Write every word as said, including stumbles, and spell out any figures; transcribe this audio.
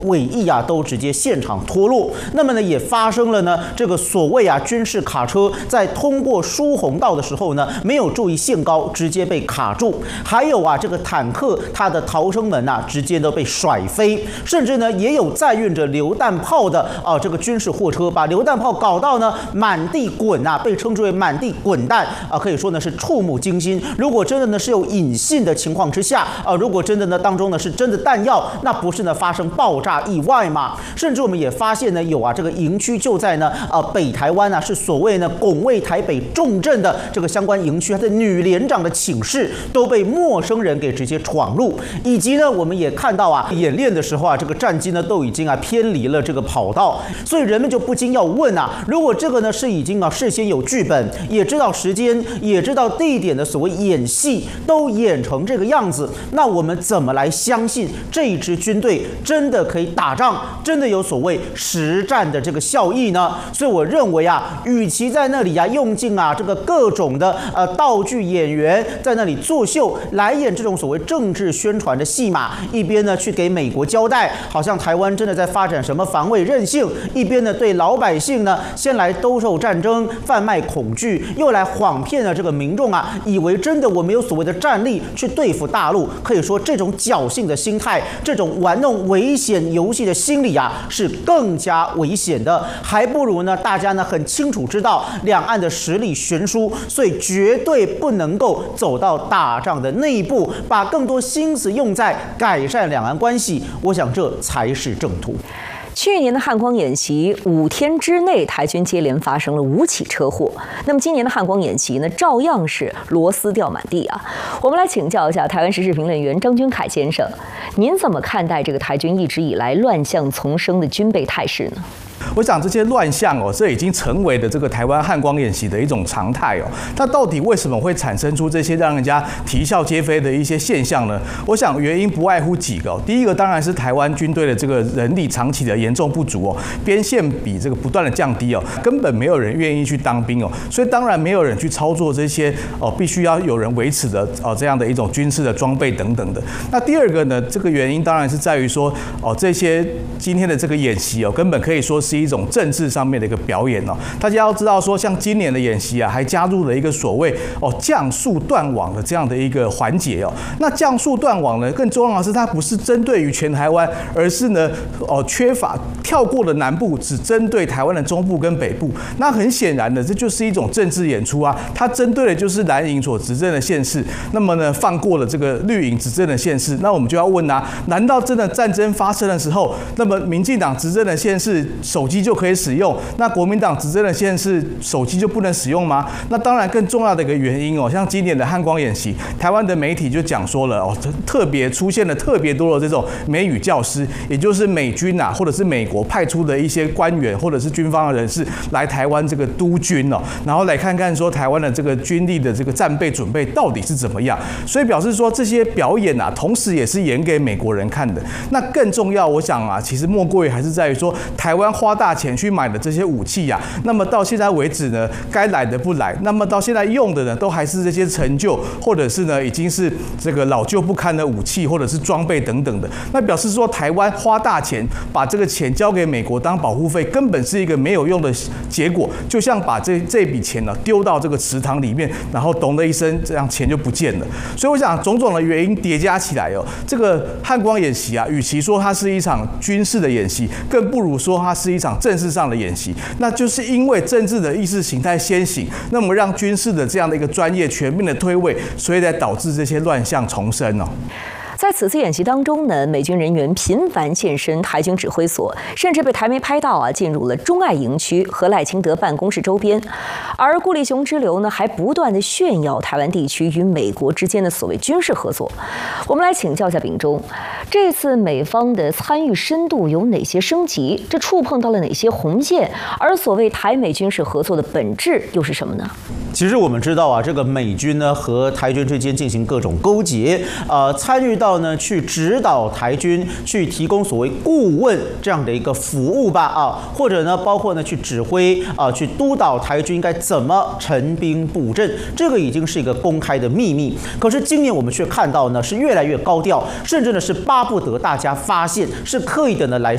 尾翼啊都直接现场脱落，那么呢也发生了呢这个所谓啊军事卡车在通过疏洪道的时候呢没有注意限高，直接被卡住，还有啊这个坦克它的逃生门啊直接都被甩飞，甚至呢也有载运着榴弹炮的啊这个军事货车把榴弹炮搞到呢满地滚啊，被称之为满地滚弹啊，可以说呢是触目惊心。如果真的呢是有引信的情况之下啊，如果真的呢当中呢是真的弹药，那不是呢发生爆炸意外嘛？甚至我们也发现呢，有啊，这个营区就在呢，呃，北台湾啊，是所谓呢拱卫台北重镇的这个相关营区，它的女连长的寝室都被陌生人给直接闯入，以及呢，我们也看到啊，演练的时候啊，这个战机呢都已经啊偏离了这个跑道，所以人们就不禁要问啊，如果这个呢是已经啊事先有剧本，也知道时间，也知道地点的所谓演戏都演成这个样子，那我们怎么来相信这一支军队真的可以打仗，真的有所谓实战的这个效益呢？所以我认为啊，与其在那里啊用尽啊这个各种的呃道具演员在那里作秀，来演这种所谓政治宣传的戏码，一边呢去给美国交代，好像台湾真的在发展什么防卫韧性，一边呢对老百姓呢先来兜售战争、贩卖恐惧，又来谎骗了这个民众啊，以为真的我们有所谓的战力去对付大陆。可以说这种侥幸的心态，这种玩弄危险游戏的心理啊，是更加危险的。还不如呢，大家呢很清楚知道两岸的实力悬殊，所以绝对不能够走到打仗的那一步，把更多心思用在改善两岸关系，我想这才是正途。 去年的汉光演习五天之内，台军接连发生了五起车祸。那么今年的汉光演习呢，照样是螺丝掉满地啊。我们来请教一下台湾时事评论员张君凯先生，您怎么看待这个台军一直以来乱象丛生的军备态势呢？ 我想这些乱象哦，这已经成为了这个台湾汉光演习的一种常态哦。那到底为什么会产生出这些让人家啼笑皆非的一些现象呢？我想原因不外乎几个哦。第一个当然是台湾军队的这个人力长期的严重不足哦，边线比这个不断的降低哦，根本没有人愿意去当兵哦，所以当然没有人去操作这些哦必须要有人维持的哦这样的一种军事的装备等等的。那第二个呢，这个原因当然是在于说哦这些今天的这个演习哦，根本可以说是一种政治上面的一个表演哦。大家要知道说，像今年的演习啊，还加入了一个所谓哦降速断网的这样的一个环节哦。那降速断网呢，更重要的是它不是针对于全台湾，而是呢哦缺乏跳过了南部，只针对台湾的中部跟北部。那很显然的，这就是一种政治演出啊。它针对的就是蓝营所执政的县市，那么呢放过了这个绿营执政的县市。那我们就要问啊，难道真的战争发生的时候，那么民进党执政的县市手机就可以使用，那国民党执政的县市手机就不能使用吗？那当然更重要的一个原因哦，像今年的汉光演习，台湾的媒体就讲说了哦，特别出现了特别多的这种美语教师，也就是美军啊，或者是美国派出的一些官员或者是军方的人士来台湾这个督军哦，然后来看看说台湾的这个军力的这个战备准备到底是怎么样，所以表示说这些表演啊，同时也是演给美国人看的。那更重要，我想啊，其实莫过于还是在于说台湾花大钱去买的这些武器呀、啊，那么到现在为止呢，该来的不来，那么到现在用的呢，都还是这些陈旧，或者是呢已经是这个老旧不堪的武器，或者是装备等等的。那表示说，台湾花大钱把这个钱交给美国当保护费，根本是一个没有用的结果，就像把这这笔钱呢丢到这个池塘里面，然后咚的一声，这样钱就不见了。所以我想，种种的原因叠加起来哦，这个汉光演习啊，与其说它是一场军事的演习，更不如说它是一场政治上的演习。那就是因为政治的意识形态先行，那么让军事的这样的一个专业全面的推位，所以才导致这些乱象重生哦。 在此次演习当中呢，美军人员频繁现身台军指挥所，甚至被台媒拍到啊进入了钟爱营区和赖清德办公室周边。而顾立雄之流呢，还不断的炫耀台湾地区与美国之间的所谓军事合作。我们来请教一下秉忠，这次美方的参与深度有哪些升级？这触碰到了哪些红线？而所谓台美军事合作的本质又是什么呢？ 其实我们知道啊，这个美军呢和台军之间进行各种勾结，呃，参与到呢去指导台军，去提供所谓顾问这样的一个服务吧啊，或者呢包括呢去指挥啊，去督导台军应该怎么陈兵布阵，这个已经是一个公开的秘密。可是今年我们却看到呢是越来越高调，甚至呢是巴不得大家发现，是刻意的呢来